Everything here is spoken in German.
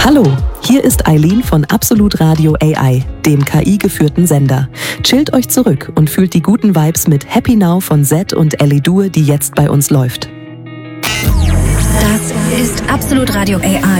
Hallo, hier ist Eileen von Absolut Radio AI, dem KI-geführten Sender. Chillt euch zurück und fühlt die guten Vibes mit Happy Now von Zed und Ellie Dur, die jetzt bei uns läuft. Das ist Absolut Radio AI.